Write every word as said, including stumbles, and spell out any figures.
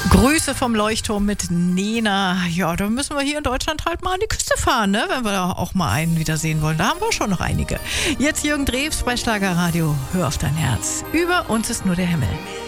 Grüße vom Leuchtturm mit Nena. Ja, da müssen wir hier in Deutschland halt mal an die Küste fahren, ne? Wenn wir da auch mal einen wieder sehen wollen. Da haben wir schon noch einige. Jetzt Jürgen Drews bei Schlagerradio. Hör auf dein Herz. Über uns ist nur der Himmel.